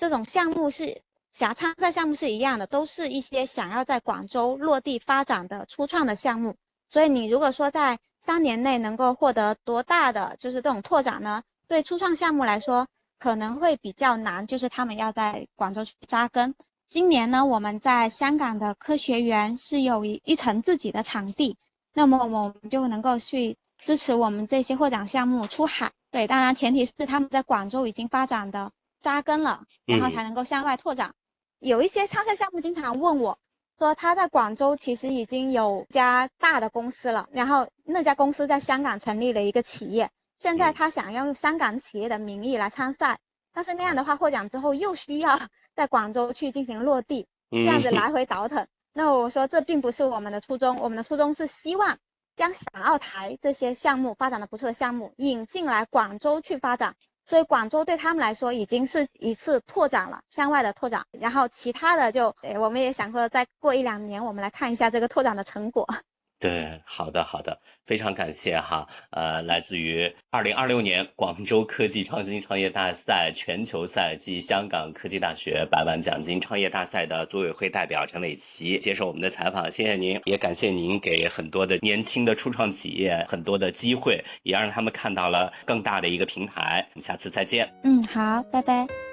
这种项目是参赛项目是一样的，都是一些想要在广州落地发展的初创的项目。所以你如果说在3年内能够获得多大的就是这种拓展呢，对初创项目来说可能会比较难，就是他们要在广州去扎根。今年呢，我们在香港的科学园是有一层自己的场地，那么我们就能够去支持我们这些获奖项目出海。对，当然前提是他们在广州已经发展的扎根了，然后才能够向外拓展。有一些参赛项目经常问我说，他在广州其实已经有家大的公司了，然后那家公司在香港成立了一个企业，现在他想要用香港企业的名义来参赛，但是那样的话获奖之后又需要在广州去进行落地，这样子来回倒腾。那我说这并不是我们的初衷，我们的初衷是希望将港澳台这些项目发展的不错的项目引进来广州去发展，所以广州对他们来说已经是一次拓展了，向外的拓展，然后其他的就我们也想说再过1-2年我们来看一下这个拓展的成果。 对，好的好的，非常感谢哈。来自于2026年广州科技创新创业大赛全球赛暨香港科技大学100万奖金创业大赛的组委会代表陈伟奇接受我们的采访，谢谢您，也感谢您给很多的年轻的初创企业很多的机会，也让他们看到了更大的一个平台。我们下次再见。 好，拜拜。